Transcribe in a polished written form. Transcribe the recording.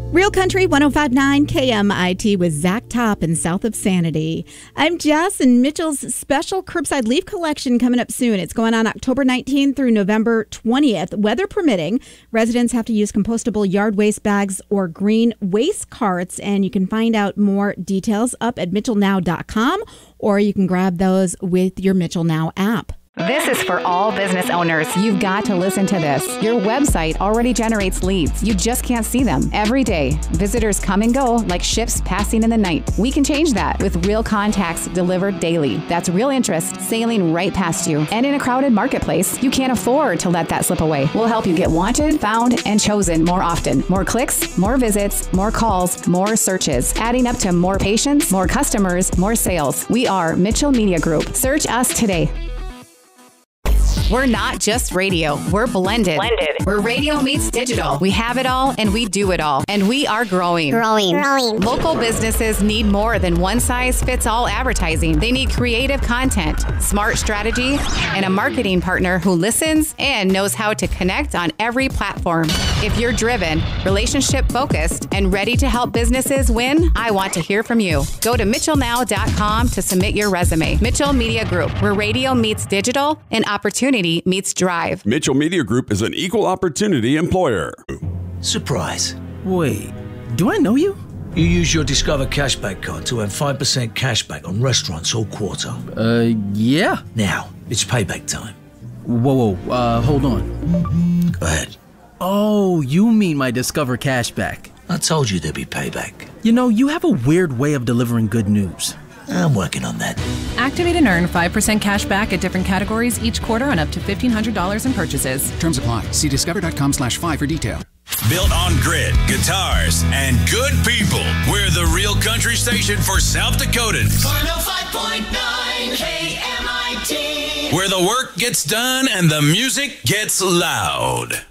Real Country 105.9 KMIT with Zach Top in South of Sanity. I'm Jess, and Mitchell's special curbside leaf collection coming up soon. It's going on October 19th through November 20th. Weather permitting, residents have to use compostable yard waste bags or green waste carts, and you can find out more details up at mitchellnow.com, or you can grab those with your Mitchell Now app. This is for all business owners. You've got to listen to this. Your website already generates leads. You just can't see them. Every day, visitors come and go like ships passing in the night. We can change that with real contacts delivered daily. That's real interest sailing right past you. And in a crowded marketplace, you can't afford to let that slip away. We'll help you get wanted, found, and chosen more often. More clicks, more visits, more calls, more searches, adding up to more patients, more customers, more sales. We are Mitchell Media Group. Search us today. We're not just radio. We're blended. We're radio meets digital. We have it all and we do it all. And we are growing. Local businesses need more than one-size-fits-all advertising. They need creative content, smart strategy, and a marketing partner who listens and knows how to connect on every platform. If you're driven, relationship-focused, and ready to help businesses win, I want to hear from you. Go to mitchellnow.com to submit your resume. Mitchell Media Group, where radio meets digital and opportunity meets drive. Mitchell Media Group is an equal opportunity employer. Surprise. Wait, do I know you? You use your Discover Cashback card to earn 5% cashback on restaurants all quarter. Yeah. Now, it's payback time. Whoa, hold on. Go ahead. Oh, you mean my Discover Cashback. I told you there'd be payback. You know, you have a weird way of delivering good news. I'm working on that. Activate and earn 5% cash back at different categories each quarter on up to $1,500 in purchases. Terms apply. See discover.com/5 for detail. Built on grit, guitars, and good people. We're the real country station for South Dakotans. 105.9 KMIT. Where the work gets done and the music gets loud.